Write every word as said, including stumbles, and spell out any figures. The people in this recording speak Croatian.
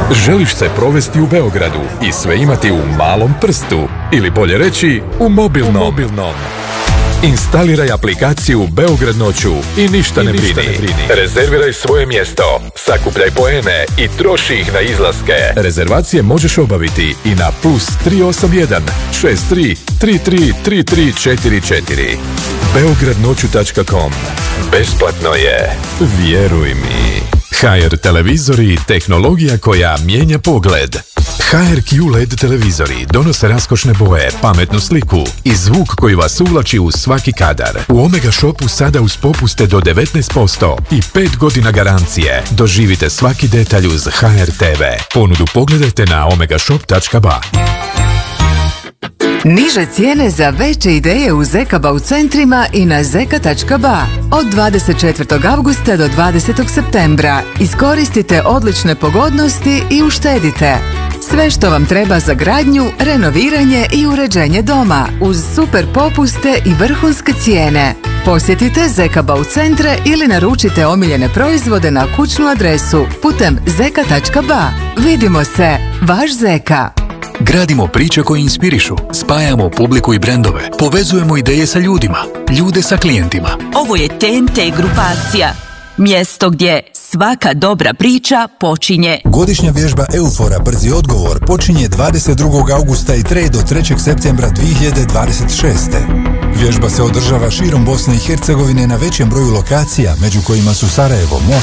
Želiš se provesti u Beogradu i sve imati u malom prstu, ili bolje reći, u mobilnom. U mobilnom. Instaliraj aplikaciju Beograd noću i ništa, I ne, ništa brini. ne brini. Rezerviraj svoje mjesto, sakupljaj poene i troši ih na izlaske. Rezervacije možeš obaviti i na plus tri osam jedan šest tri tri tri tri tri četiri četiri. beograd noću tačka com. Besplatno je. Vjeruj mi. ha er televizori, tehnologija koja mijenja pogled. ha er kju el e de televizori donose raskošne boje, pametnu sliku i zvuk koji vas uvlači u svaki kadar. U Omega Shopu sada uz popuste do devetnaest posto i pet godina garancije. Doživite svaki detalj uz ha er te ve. Ponudu pogledajte na omega shop tačka ba. Niže cijene za veće ideje u Zekaba u centrima i na zeka tačka ba. Od dvadeset četvrtog avgusta do dvadesetog septembra iskoristite odlične pogodnosti i uštedite. Sve što vam treba za gradnju, renoviranje i uređenje doma uz super popuste i vrhunske cijene. Posjetite Zekaba u centre ili naručite omiljene proizvode na kućnu adresu putem zeka tačka ba. Vidimo se, vaš Zeka. Gradimo priče koje inspirišu, spajamo publiku i brendove, povezujemo ideje sa ljudima, ljude sa klijentima. Ovo je te en te grupacija. Mjesto gdje svaka dobra priča počinje. Godišnja vježba Eufora Brzi odgovor počinje dvadeset drugog avgusta i traje do trećeg septembra dvije hiljade dvadeset šeste. Vježba se održava širom Bosne i Hercegovine na većem broju lokacija, među kojima su Sarajevo, Most,